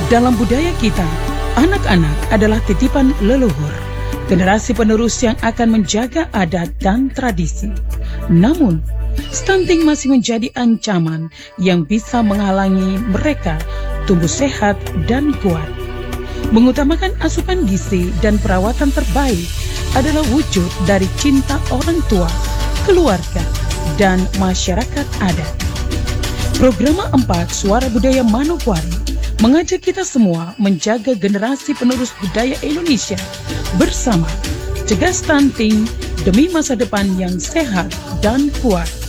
Dalam budaya kita, anak-anak adalah titipan leluhur, generasi penerus yang akan menjaga adat dan tradisi. Namun, stunting masih menjadi ancaman yang bisa menghalangi mereka tumbuh sehat dan kuat. Mengutamakan asupan gizi dan perawatan terbaik adalah wujud dari cinta orang tua, keluarga, dan masyarakat adat. Program 4 Suara Budaya Manokwari mengajak kita semua menjaga generasi penerus budaya Indonesia bersama cegah stunting demi masa depan yang sehat dan kuat.